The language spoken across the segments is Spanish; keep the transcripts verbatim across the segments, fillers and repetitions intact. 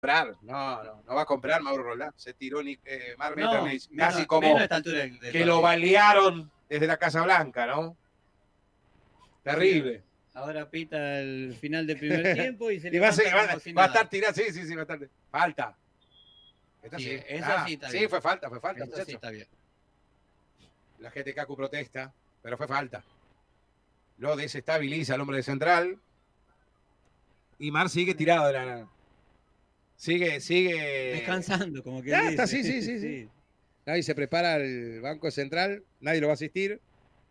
comprar, no, no, no va a comprar Mauro Roldán. Se tiró ni, eh, Mark No, Metternich, casi menos- como menos a esta altura del- del que lo partido. balearon desde la Casa Blanca, ¿no? Terrible. Ahora pita el final del primer tiempo y se Y va a, levanta ser- va- como si va a nada. estar tirado, sí, sí, sí, va a estar. Falta. Esta Sí, sí, esa Ah, sí está sí, bien. fue falta, fue falta, Esta sí muchacho. está bien. La G T K Q protesta, pero fue falta. Lo desestabiliza el hombre de central. Y Mar sigue tirado de la. Sigue, sigue. Descansando, como que Ya está, sí, sí, sí, sí. Ahí se prepara el banco central, nadie lo va a asistir.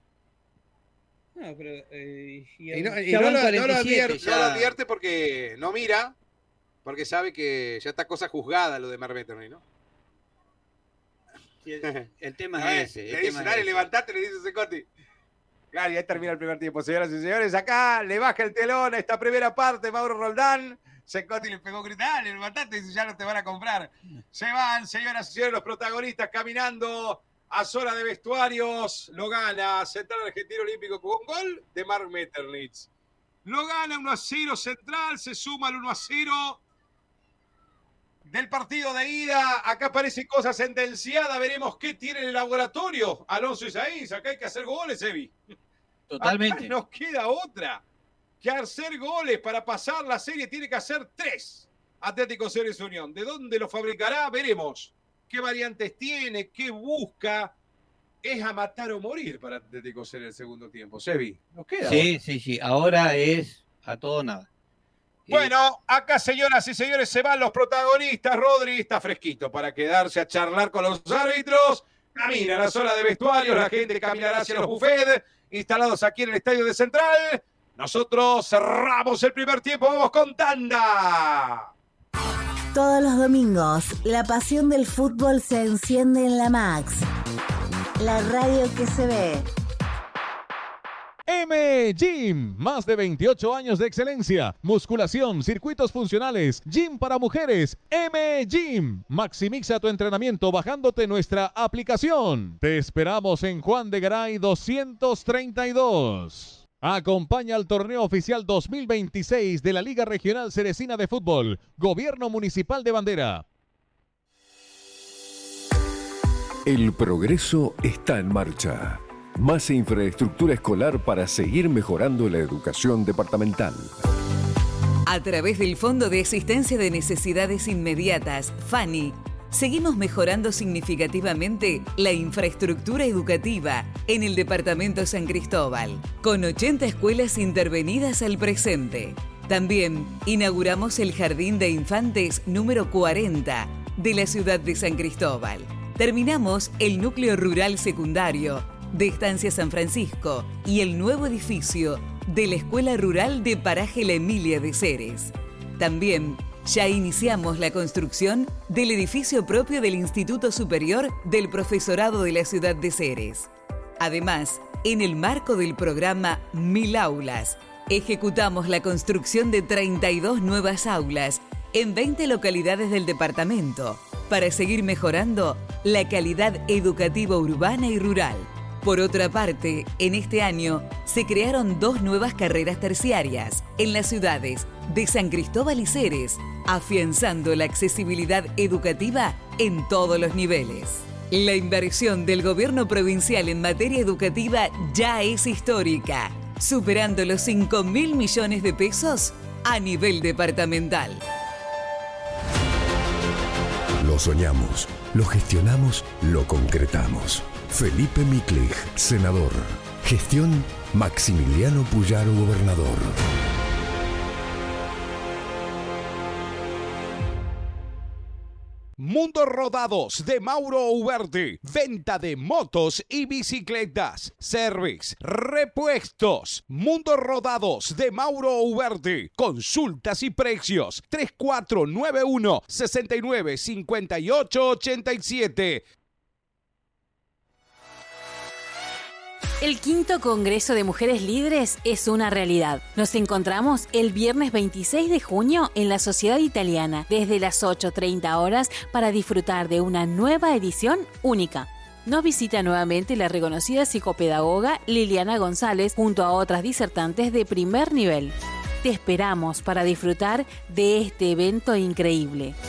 No, pero eh, y, Y no, y ya no van lo, no lo cuarenta y siete, advierte, ya- no lo advierte porque no mira, porque sabe que ya está cosa juzgada lo de Mark Metternich, ¿no? Sí, el, el tema Eh, es ese. El le tema dice, dale, es ese. levantate, le dice Secotti. Claro, y ahí termina el primer tiempo. Señoras y señores, acá le baja el telón a esta primera parte, Mauro Roldán. Secotti le pegó gritar, dale, levantate, y ya no te van a comprar. Se van, señoras y señores, los protagonistas caminando a zona de vestuarios. Lo gana Central Argentino Olímpico con gol de Mark Metternich. Lo gana uno a cero Central, se suma al uno a cero del partido de ida. Acá aparecen cosas sentenciadas. Veremos qué tiene en el laboratorio Alonso Isaías. Acá hay que hacer goles, Evi. Totalmente. Acá nos queda otra que hacer goles para pasar la serie. Tiene que hacer tres. Atlético Ceres Unión. ¿De dónde lo fabricará? Veremos qué variantes tiene, qué busca. Es a matar o morir para Atlético Ceres el segundo tiempo. Sevi, nos queda. Sí, sí, sí. Ahora es a todo o nada. Bueno, acá, señoras y señores, se van los protagonistas. Rodri está fresquito para quedarse a charlar con los árbitros. Camina a la zona de vestuarios, la gente caminará hacia los buffets instalados aquí en el estadio de Central. Nosotros cerramos el primer tiempo, vamos con tanda. Todos los domingos, la pasión del fútbol se enciende en la Max. La radio que se ve. M Gym, más de veintiocho años de excelencia, musculación, circuitos funcionales, gym para mujeres. M Gym, maximiza tu entrenamiento bajándote nuestra aplicación. Te esperamos en Juan de Garay doscientos treinta y dos. Acompaña al torneo oficial dos mil veintiséis de la Liga Regional Ceresina de Fútbol, Gobierno Municipal de Bandera. El progreso está en marcha. Más infraestructura escolar para seguir mejorando la educación departamental. A través del Fondo de Asistencia de Necesidades Inmediatas, FANI, seguimos mejorando significativamente la infraestructura educativa en el departamento San Cristóbal, con ochenta escuelas intervenidas al presente. También inauguramos el Jardín de Infantes número cuarenta de la ciudad de San Cristóbal. Terminamos el núcleo rural secundario de Estancia San Francisco y el nuevo edificio de la Escuela Rural de Paraje La Emilia de Ceres. También ya iniciamos la construcción del edificio propio del Instituto Superior del Profesorado de la ciudad de Ceres. Además, en el marco del programa Mil Aulas, ejecutamos la construcción de treinta y dos nuevas aulas en veinte localidades del departamento para seguir mejorando la calidad educativa urbana y rural. Por otra parte, en este año se crearon dos nuevas carreras terciarias en las ciudades de San Cristóbal y Ceres, afianzando la accesibilidad educativa en todos los niveles. La inversión del gobierno provincial en materia educativa ya es histórica, superando los cinco mil millones de pesos a nivel departamental. Lo soñamos, lo gestionamos, lo concretamos. Felipe Miklich, senador. Gestión Maximiliano Puyaro, gobernador. Mundo Rodados de Mauro Uberti. Venta de motos y bicicletas. Service, repuestos. Mundo Rodados de Mauro Uberti. Consultas y precios. tres cuatro nueve uno, seis nueve cinco ocho ocho siete. El quinto Congreso de Mujeres Líderes es una realidad. Nos encontramos el viernes veintiséis de junio en la Sociedad Italiana desde las ocho treinta horas para disfrutar de una nueva edición única. Nos visita nuevamente la reconocida psicopedagoga Liliana González junto a otras disertantes de primer nivel. Te esperamos para disfrutar de este evento increíble.